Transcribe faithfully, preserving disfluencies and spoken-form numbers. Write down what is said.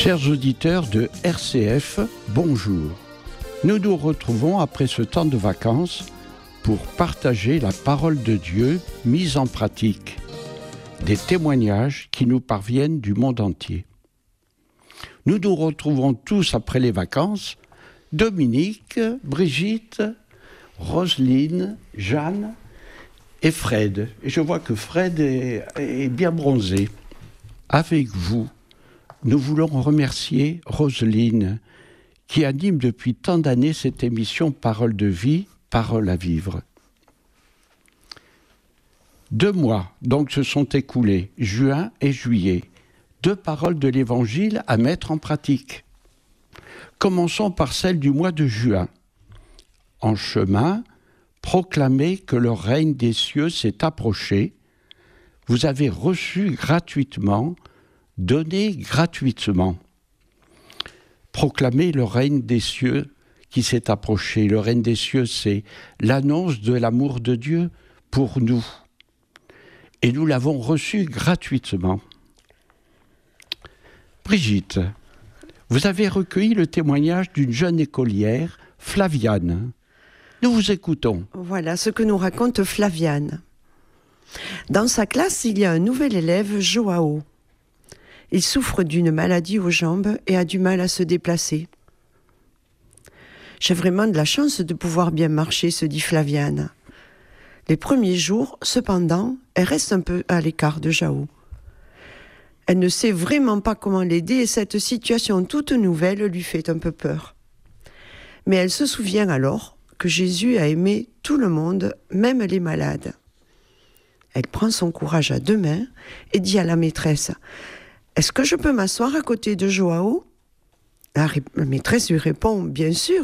Chers auditeurs de R C F, bonjour. Nous nous retrouvons après ce temps de vacances pour partager la parole de Dieu mise en pratique, des témoignages qui nous parviennent du monde entier. Nous nous retrouvons tous après les vacances, Dominique, Brigitte, Roselyne, Jeanne et Fred. Et je vois que Fred est, est bien bronzé. Avec vous, nous voulons remercier Roselyne, qui anime depuis tant d'années cette émission Parole de vie, Parole à vivre. Deux mois donc se sont écoulés, juin et juillet. Deux paroles de l'Évangile à mettre en pratique. Commençons par celle du mois de juin. En chemin, proclamez que le règne des cieux s'est approché. Vous avez reçu gratuitement, donné gratuitement. Proclamer le règne des cieux qui s'est approché. Le règne des cieux, c'est l'annonce de l'amour de Dieu pour nous. Et nous l'avons reçu gratuitement. Brigitte, vous avez recueilli le témoignage d'une jeune écolière, Flaviane. Nous vous écoutons. Voilà ce que nous raconte Flaviane. Dans sa classe, il y a un nouvel élève, Joao. Il souffre d'une maladie aux jambes et a du mal à se déplacer. J'ai vraiment de la chance de pouvoir bien marcher, se dit Flaviane. Les premiers jours, cependant, elle reste un peu à l'écart de Joao. Elle ne sait vraiment pas comment l'aider et cette situation toute nouvelle lui fait un peu peur. Mais elle se souvient alors que Jésus a aimé tout le monde, même les malades. Elle prend son courage à deux mains et dit à la maîtresse « Est-ce que je peux m'asseoir à côté de Joao ?» La, ré- la maîtresse lui répond « Bien sûr,